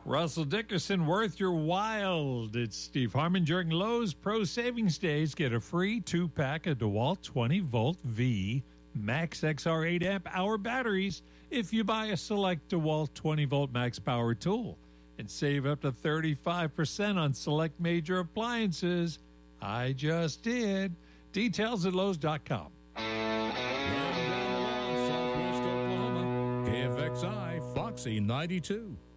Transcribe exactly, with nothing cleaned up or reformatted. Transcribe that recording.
Russell Dickerson, worth your while. It's Steve Harmon. During Lowe's Pro Savings Days, get a free two-pack of DeWalt twenty-volt V Max X R eight amp hour batteries if you buy a select DeWalt twenty-volt Max Power tool. And save up to thirty-five percent on select major appliances. I just did. Details at Lowe's dot com. Southwest Oklahoma, K F X I, Foxy ninety-two.